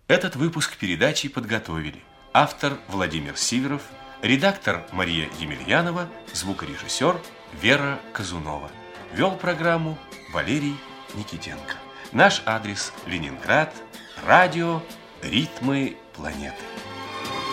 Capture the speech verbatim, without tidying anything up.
Этот выпуск передачи подготовили автор Владимир Сиверов, редактор Мария Емельянова, звукорежиссер Вера Казунова. Вел программу Валерий Никитенко. Наш адрес: Ленинград, радио «Ритмы планеты».